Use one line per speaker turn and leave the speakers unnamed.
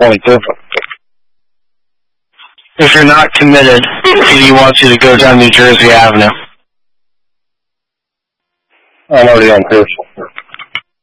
22. If you're not committed, he wants you to go down New Jersey Avenue.
I'm already on Pierce.